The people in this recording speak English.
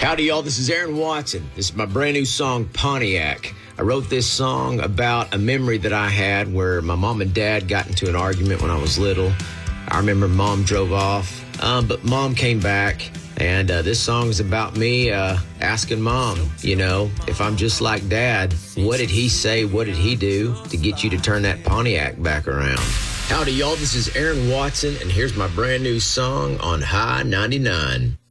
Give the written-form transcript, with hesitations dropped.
Howdy, y'all. This is Aaron Watson. This is my brand new song, Pontiac. I wrote this song about a memory that I had where my mom and dad got into an argument when I was little. I remember mom drove off, but mom came back. And this song is about me asking mom, if I'm just like dad, what did he say, what did he do to get you to turn that Pontiac back around? Howdy, y'all. This is Aaron Watson, and here's my brand new song on High 99.